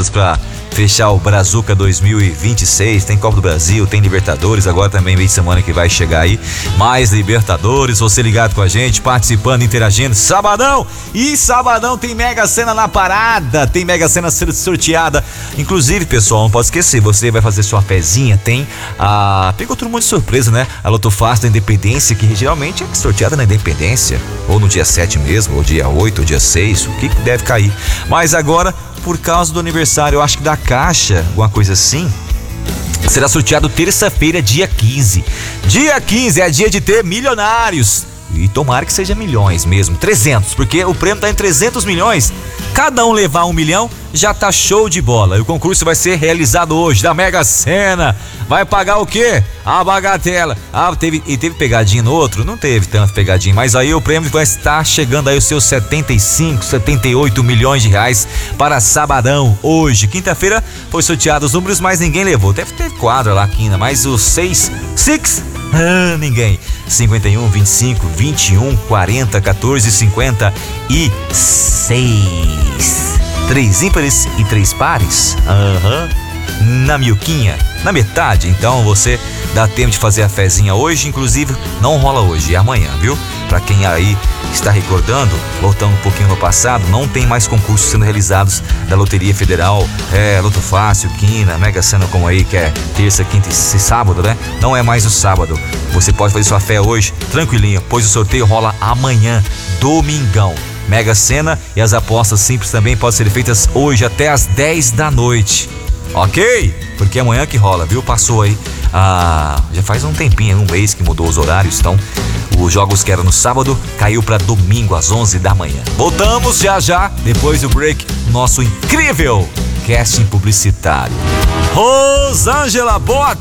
rodadas para fechar o Brazuca 2026. Tem Copa do Brasil, tem Libertadores, agora também meio de semana que vai chegar aí. Mais Libertadores, você ligado com a gente, participando, interagindo. Sabadão! E sabadão tem Mega Sena na parada, tem Mega Sena sorteada. Inclusive, pessoal, não pode esquecer, você vai fazer sua fezinha, tem pegou todo mundo de surpresa, né? A Loto Fácil da Independência, que geralmente é sorteada na Independência, ou no dia 7 mesmo, ou dia 8, ou dia 6, o que deve cair. Mas agora, por causa do aniversário, eu acho que da Caixa, alguma coisa assim, será sorteado terça-feira, dia 15. Dia 15 é dia de ter milionários. E tomara que seja milhões mesmo, 300, porque o prêmio tá em 300 milhões. Cada um levar 1 milhão, já tá show de bola. E o concurso vai ser realizado hoje, da Mega Sena. Vai pagar o quê? A bagatela. Teve pegadinha no outro? Não teve tanto pegadinha, mas aí o prêmio vai estar chegando aí os seus 75, 78 milhões de reais para sabadão, hoje. Quinta-feira foi sorteado os números, mas ninguém levou. Deve ter quadra lá, quinta, mas os 6, ninguém. 51, 25, 21, 40, 14, 56. 3 ímpares e 3 pares. Na milquinha, na metade. Então você dá tempo de fazer a fezinha hoje. Inclusive não rola hoje, é amanhã, viu? Pra quem aí está recordando, voltando um pouquinho no passado, não tem mais concursos sendo realizados da Loteria Federal, Loto Fácil, Quina, Mega Sena, como aí que é terça, quinta e sábado, né? Não é mais no sábado. Você pode fazer sua fé hoje, tranquilinho, pois o sorteio rola amanhã, domingão. Mega Sena e as apostas simples também podem ser feitas hoje até às 10 da noite. Ok? Porque amanhã que rola, viu? Passou aí, já faz um tempinho, um mês que mudou os horários, então os jogos que eram no sábado caiu para domingo às 11 da manhã. Voltamos já, depois do break, nosso incrível casting publicitário. Rosângela, boa